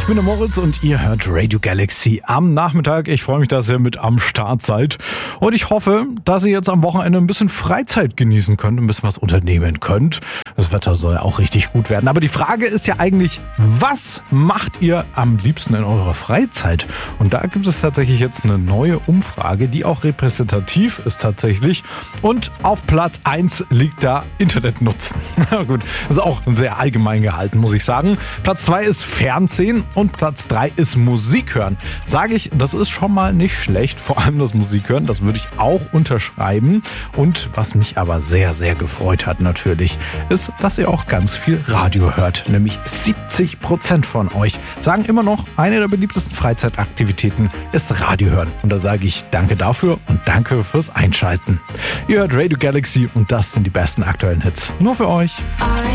Ich bin der Moritz und ihr hört Radio Galaxy am Nachmittag. Ich freue mich, dass ihr mit am Start seid. Und ich hoffe, dass ihr jetzt am Wochenende ein bisschen Freizeit genießen könnt, ein bisschen was unternehmen könnt. Das Wetter soll auch richtig gut werden. Aber die Frage ist ja eigentlich, was macht ihr am liebsten in eurer Freizeit? Und da gibt es tatsächlich jetzt eine neue Umfrage, die auch repräsentativ ist tatsächlich. Und auf Platz 1 liegt da Internet nutzen. Gut, das ist auch sehr allgemein gehalten, muss ich sagen. Platz 2 ist Fernsehen und Platz 3 ist Musik hören. Sage ich, das ist schon mal nicht schlecht, vor allem das Musik hören, das würde ich auch unterschreiben. Und was mich aber sehr, sehr gefreut hat natürlich, ist, dass ihr auch ganz viel Radio hört. Nämlich 70% von euch sagen immer noch, eine der beliebtesten Freizeitaktivitäten ist Radio hören. Und da sage ich danke dafür und danke fürs Einschalten. Ihr hört Radio Galaxy und das sind die besten aktuellen Hits. Nur für euch.